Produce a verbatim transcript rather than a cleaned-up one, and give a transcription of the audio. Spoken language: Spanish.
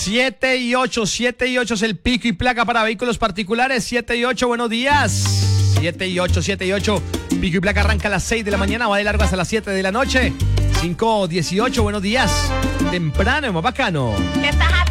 siete y ocho, siete y ocho es el pico y placa para vehículos particulares. siete y ocho, buenos días. siete y ocho, siete y ocho. Pico y placa arranca a las seis de la mañana, va de largo hasta las siete de la noche. cinco dieciocho, buenos días. Temprano, más bacano. ¿Qué estás